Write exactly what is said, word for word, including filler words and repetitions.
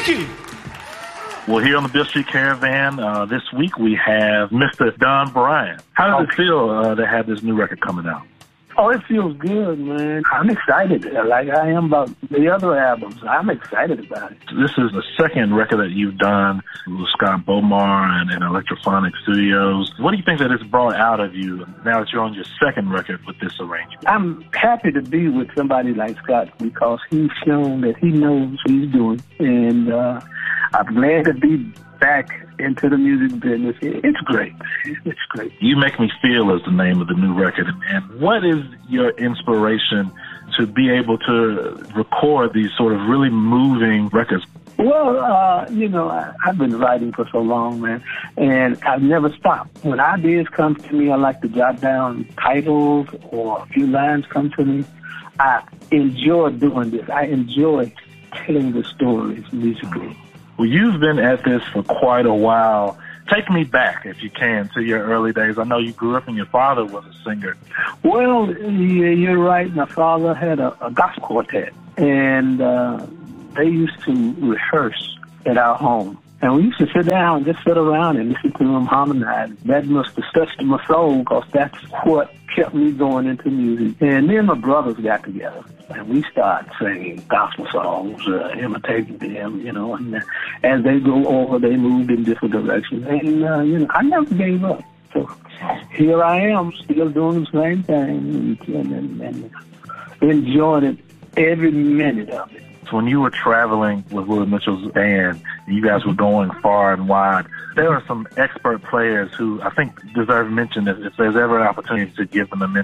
Mickey. Well, here on the Beale Street Caravan, uh, this week we have Mister Don Bryant. How does it feel uh, to have this new record coming out? Oh, it feels good, man. I'm excited, like I am about the other albums. I'm excited about it. This is the second record that you've done with Scott Bomar and, and Electrophonic Studios. What do you think that it's brought out of you now that you're on your second record with this arrangement? I'm happy to be with somebody like Scott because he's shown that he knows what he's doing. And uh, I'm glad to be back into the music business. It's great. It's great. You Make Me Feel is the name of the new record. And what is your inspiration to be able to record these sort of really moving records? Well, uh, you know, I, I've been writing for so long, man, and I've never stopped. When ideas come to me, I like to jot down titles or a few lines come to me. I enjoy doing this. I enjoy telling the stories musically. Well, you've been at this for quite a while. Take me back, if you can, to your early days. I know you grew up and your father was a singer. Well, yeah, you're right. My father had a, a gospel quartet, and uh, they used to rehearse at our home. And we used to sit down and just sit around and listen to them harmonize. That must have touched my soul because that's what kept me going into music. And then my brothers got together and we started singing gospel songs, uh, imitating them, you know. And as they go over, they moved in different directions. And, uh, you know, I never gave up. So here I am still doing the same thing and, and, and enjoying it every minute of it. So when you were traveling with Willie Mitchell's band, you guys were going far and wide, there are some expert players who I think deserve mention if, if there's ever an opportunity to give them a mention.